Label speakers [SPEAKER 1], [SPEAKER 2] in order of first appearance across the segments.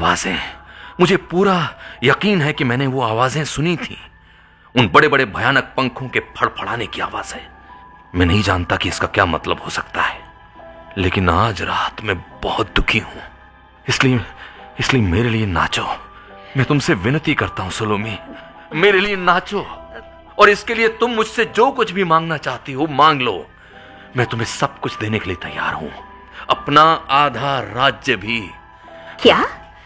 [SPEAKER 1] आवाजें, मुझे पूरा यकीन है कि मैंने वो आवाजें सुनी थी, उन बड़े बड़े भयानक पंखों के फड़फड़ाने की आवाजें। मैं नहीं जानता कि इसका क्या मतलब हो सकता है, लेकिन आज रात मैं बहुत दुखी हूं। इसलिए मेरे लिए नाचो। मैं तुमसे विनती करता हूं सलोमी, मेरे लिए नाचो। और इसके लिए तुम मुझसे जो कुछ भी मांगना चाहती हो मांग लो। मैं तुम्हें सब कुछ देने के लिए तैयार हूं, अपना आधा राज्य भी।
[SPEAKER 2] क्या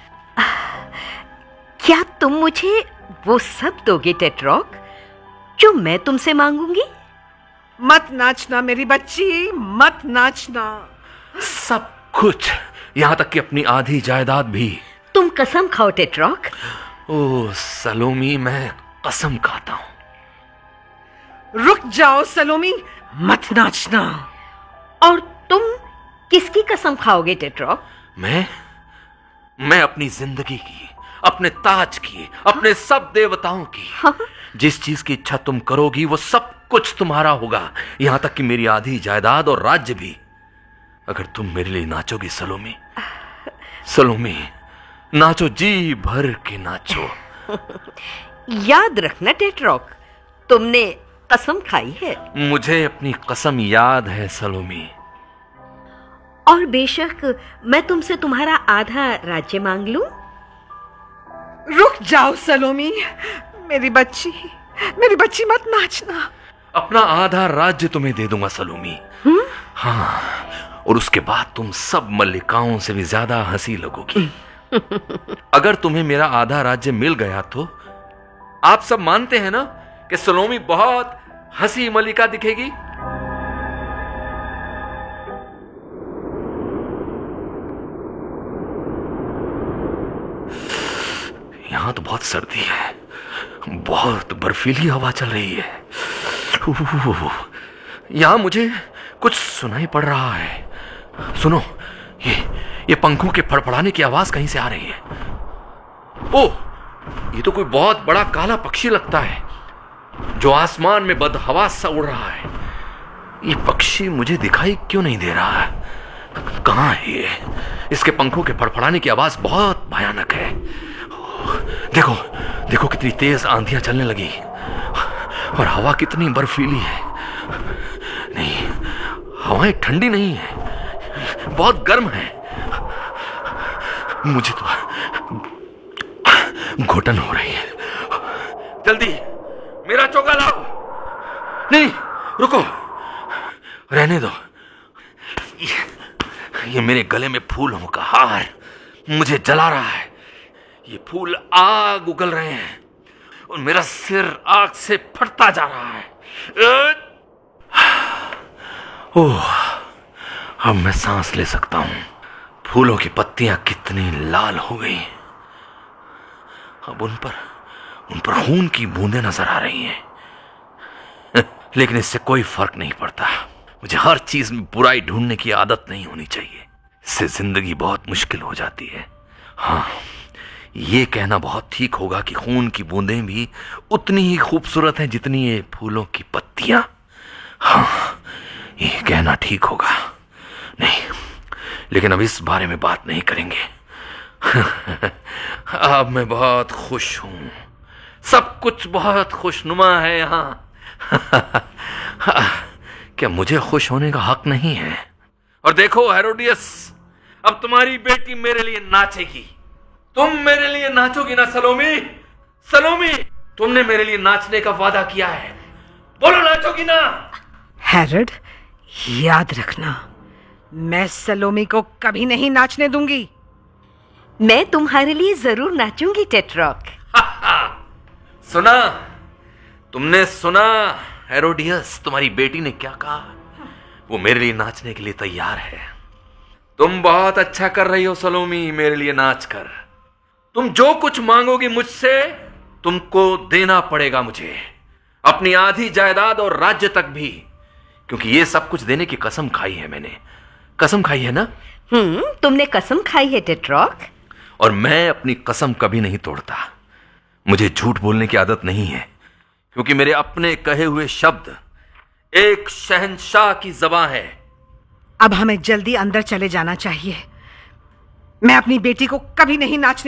[SPEAKER 2] क्या तुम मुझे वो सब दोगे टेट्रॉक, जो मैं तुमसे मांगूंगी?
[SPEAKER 3] मत नाचना मेरी बच्ची, मत नाचना।
[SPEAKER 1] सब कुछ, यहां तक कि अपनी आधी जायदाद भी।
[SPEAKER 2] तुम कसम खाओ टेट्रॉक।
[SPEAKER 1] ओ सलोमी, मैं कसम खाता हूं।
[SPEAKER 3] रुक जाओ सलोमी, मत नाचना।
[SPEAKER 2] और तुम किसकी कसम खाओगे टेट्रॉक?
[SPEAKER 1] मैं अपनी जिंदगी की, अपने ताज की, अपने सब देवताओं की। जिस चीज की इच्छा तुम करोगी वो सब कुछ तुम्हारा होगा, यहां तक कि मेरी आधी जायदाद और राज्य भी, अगर तुम मेरे लिए नाचोगी सलोमी। सलोमी, नाचो, जी भर के नाचो।
[SPEAKER 2] याद रखना टेट्रॉक, तुमने कसम खाई है।
[SPEAKER 1] मुझे अपनी कसम याद है सलोमी।
[SPEAKER 2] और बेशक मैं तुमसे तुम्हारा आधा राज्य मांग लूं।
[SPEAKER 3] रुक जाओ सलोमी, मेरी बच्ची मत नाचना।
[SPEAKER 1] अपना आधा राज्य तुम्हें दे दूंगा सलोमी। हाँ, और उसके बाद तुम सब मल्लिकाओं से भी ज्यादा हंसी लगोगी। अगर तुम्हें मेरा आधा राज्य मिल गया तो आप सब मानते हैं ना कि सलोमी बहुत हंसी मल्लिका दिखेगी। यहां तो बहुत सर्दी है, बहुत बर्फीली हवा चल रही है। यहां मुझे कुछ सुनाई पड़ रहा है। सुनो, ये पंखों के फड़फड़ाने की आवाज कहीं से आ रही है। ओह, ये तो कोई बहुत बड़ा काला पक्षी लगता है जो आसमान में बदहवास सा उड़ रहा है। ये पक्षी मुझे दिखाई क्यों नहीं दे रहा है? कहां है ये? इसके पंखों के फड़फड़ाने की आवाज बहुत भयानक है। देखो देखो, कितनी तेज आंधियां चलने लगी और हवा कितनी बर्फीली है। नहीं, हवाएं ठंडी नहीं है, बहुत गर्म है। मुझे तो घुटन हो रही है। जल्दी मेरा चोगा लाओ। नहीं, रुको, रहने दो। ये मेरे गले में फूलों का हार मुझे जला रहा है। ये फूल आग उगल रहे हैं और मेरा सिर आग से फटता जा रहा है। ओह, अब मैं सांस ले सकता हूं। फूलों की पत्तियां कितनी लाल हो गई, अब उन पर खून की बूंदें नजर आ रही हैं। लेकिन इससे कोई फर्क नहीं पड़ता। मुझे हर चीज में बुराई ढूंढने की आदत नहीं होनी चाहिए, इससे जिंदगी बहुत मुश्किल हो जाती है। हाँ, ये कहना बहुत ठीक होगा कि खून की बूंदें भी उतनी ही खूबसूरत हैं जितनी ये फूलों की पत्तियां। हाँ, ये कहना ठीक होगा। नहीं, लेकिन अब इस बारे में बात नहीं करेंगे। अब मैं बहुत खुश हूं, सब कुछ बहुत खुशनुमा है यहाँ। क्या मुझे खुश होने का हक नहीं है? और देखो हेरोडियस, अब तुम्हारी बेटी मेरे लिए नाचेगी। तुम मेरे लिए नाचोगी ना सलोमी? सलोमी, तुमने मेरे लिए नाचने का वादा किया है, बोलो नाचोगी ना?
[SPEAKER 3] हेरोड, याद रखना, मैं सलोमी को कभी नहीं नाचने दूंगी।
[SPEAKER 2] मैं तुम्हारे लिए जरूर नाचूंगी टेट्रॉक।
[SPEAKER 1] सुना, तुमने सुना हेरोडियस, तुम्हारी बेटी ने क्या कहा? वो मेरे लिए नाचने के लिए तैयार है। तुम बहुत अच्छा कर रही हो सलोमी, मेरे लिए नाच कर। तुम जो कुछ मांगोगी मुझसे, तुमको देना पड़ेगा मुझे, अपनी आधी जायदाद और राज्य तक भी, क्योंकि ये सब कुछ देने की कसम खाई है मैंने। कसम खाई है ना?
[SPEAKER 2] तुमने कसम खाई है टेट्रॉक।
[SPEAKER 1] और मैं अपनी कसम कभी नहीं तोड़ता। मुझे झूठ बोलने की आदत नहीं है, क्योंकि मेरे अपने कहे हुए शब्द एक शहंशाह की ज़बान है।
[SPEAKER 3] अब हमें जल्दी अंदर चले जाना चाहिए। मैं अपनी बेटी को कभी नहीं नाचने